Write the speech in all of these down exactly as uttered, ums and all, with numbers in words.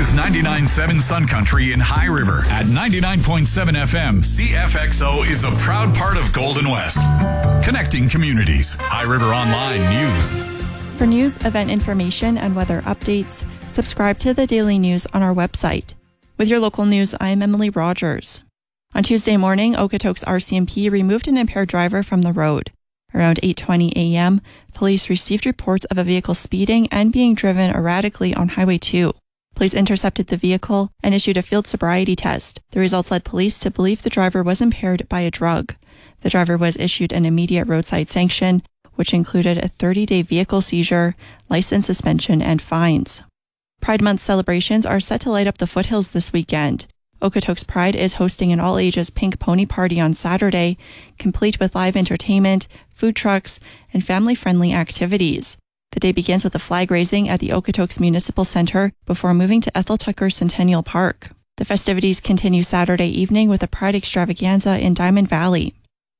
is ninety-nine point seven Sun Country in High River. At ninety-nine point seven F M, C F X O is a proud part of Golden West. Connecting communities. High River Online News. For news, event information, and weather updates, subscribe to the Daily News on our website. With your local news, I'm Emily Rogers. On Tuesday morning, Okotoks R C M P removed an impaired driver from the road. Around eight twenty a.m., police received reports of a vehicle speeding and being driven erratically on Highway two. Police intercepted the vehicle and issued a field sobriety test. The results led police to believe the driver was impaired by a drug. The driver was issued an immediate roadside sanction, which included a thirty-day vehicle seizure, license suspension, and fines. Pride Month celebrations are set to light up the foothills this weekend. Okotoks Pride is hosting an all-ages pink pony party on Saturday, complete with live entertainment, food trucks, and family-friendly activities. The day begins with a flag raising at the Okotoks Municipal Centre before moving to Ethel Tucker Centennial Park. The festivities continue Saturday evening with a Pride extravaganza in Diamond Valley.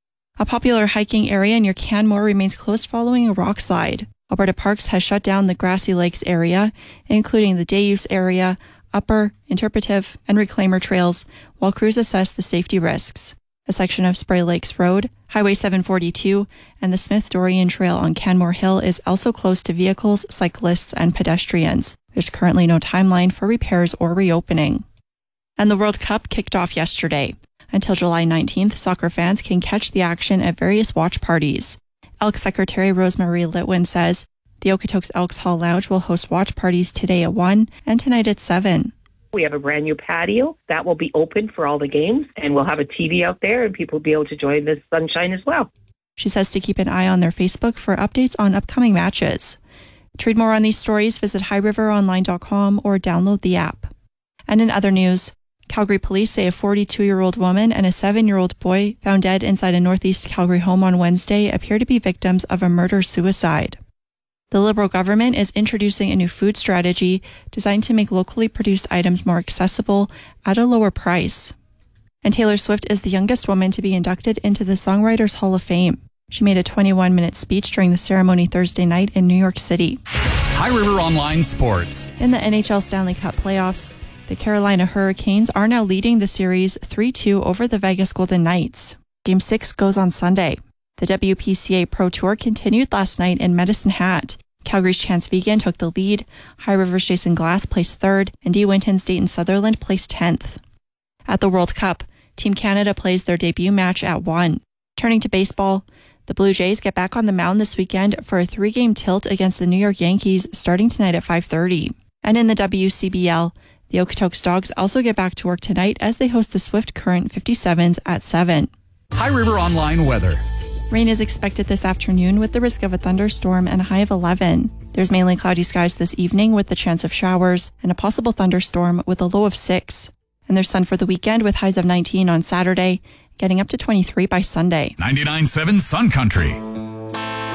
A popular hiking area near Canmore remains closed following a rock slide. Alberta Parks has shut down the Grassy Lakes area, including the day use area, upper, interpretive, and reclaimer trails, while crews assess the safety risks. A section of Spray Lakes Road, Highway seven forty-two, and the Smith-Dorian Trail on Canmore Hill is also closed to vehicles, cyclists, and pedestrians. There's currently no timeline for repairs or reopening. And the World Cup kicked off yesterday. Until July nineteenth, soccer fans can catch the action at various watch parties. Elks Secretary Rosemary Litwin says the Okotoks Elks Hall Lounge will host watch parties today at one and tonight at seven. We have a brand new patio that will be open for all the games, and we'll have a T V out there and people will be able to enjoy the sunshine as well. She says to keep an eye on their Facebook for updates on upcoming matches. To read more on these stories, visit high river online dot com or download the app. And in other news, Calgary police say a forty-two-year-old woman and a seven-year-old boy found dead inside a northeast Calgary home on Wednesday appear to be victims of a murder-suicide. The Liberal government is introducing a new food strategy designed to make locally produced items more accessible at a lower price. And Taylor Swift is the youngest woman to be inducted into the Songwriters Hall of Fame. She made a twenty-one minute speech during the ceremony Thursday night in New York City. High River Online Sports. In the N H L Stanley Cup playoffs, the Carolina Hurricanes are now leading the series three two over the Vegas Golden Knights. Game six goes on Sunday. The W P C A Pro Tour continued last night in Medicine Hat. Calgary's Chance Vigen took the lead, High River's Jason Glass placed third, and D. Winton's Dayton Sutherland placed tenth. At the World Cup, Team Canada plays their debut match at one. Turning to baseball, the Blue Jays get back on the mound this weekend for a three-game tilt against the New York Yankees starting tonight at five thirty. And in the W C B L, the Okotoks Dogs also get back to work tonight as they host the Swift Current fifty-sevens at seven. High River Online Weather. Rain is expected this afternoon with the risk of a thunderstorm and a high of eleven. There's mainly cloudy skies this evening with the chance of showers and a possible thunderstorm with a low of six. And there's sun for the weekend with highs of nineteen on Saturday, getting up to twenty-three by Sunday. ninety-nine point seven Sun Country.